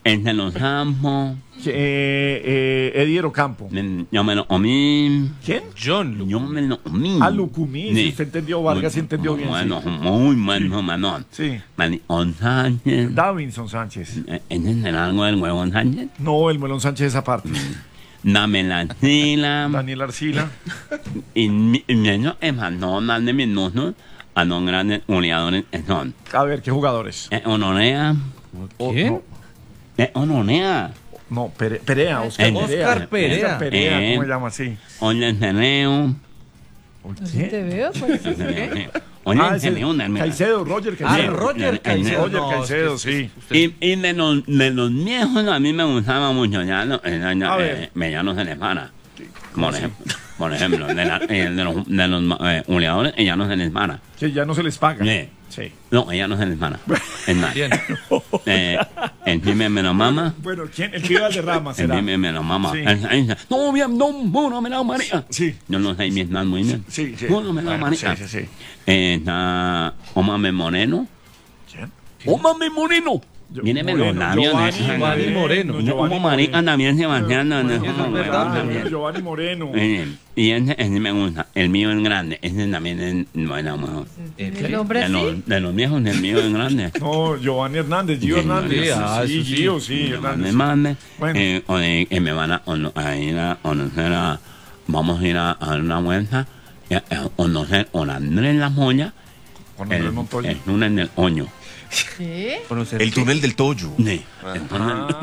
Entre los ambos. Eddie Campo. Yo me lo comí. ¿Quién? John Lucumí. Yo me lo comí. Lucumí. Si usted entendió, Vargas sí entendió bien. Bueno, Sí. muy bueno, Manón. Sí. Manicón Sánchez. Davinson Sánchez. ¿Ese es algo del huevón Sánchez? No, el Melón Sánchez esa parte. Dame la sila. Daniel Arcila. Y menos es Manón, dame minutos a los grandes goleadores que son. A ver, ¿qué jugadores? Honorea. ¿Quién? Honorea. No, Perea, Oscar Oscar Perea. Oscar Perea, ¿cómo se llama así? Oye, Teneo. Así te veo, pues. ¿Qué? Oye, ese Teneo. Caicedo, Roger Caicedo. Roger Caicedo. Roger No, Caicedo, es que- sí. Y de los viejos a mí me gustaba mucho. Ya no, A ver. ya no se les para. Por ejemplo, de los goleadores, ella no se les para. Que ya no se les paga. Sí. Sí. No, ella no se les para. Es más, Bien. el pime me lo mama. Bueno, ¿quién? El que de Rama El será. pime me lo mama. Sí. No, bien, no, me la María. Sí. Yo no sé Vietnam muy bien. Sí, sí. No, me la Bueno, María. sí, sí, sí. Está Omame Moreno. ¿Quién? Omame Moreno. Viene Moreno, los labios. Giovanni Moreno. Como marica también se bañan. es verdad. Giovanni Moreno. Y ese me gusta. El mío es grande. Ese también es bueno. Mejor. ¿El nombre así? De los viejos, el mío es grande. No, Giovanni Hernández, Gio Sí, Hernández. sí, Sí, sí. Gio, sí, Me Hernández. mande. Bueno. Me van a ir a conocer vamos a ir a dar una vuelta. A conocer a Andrés La Moya. Con Andrés Montoya. El lunes del Oño. ¿Qué? Conocer El túnel del Toyo. Sí. El túnel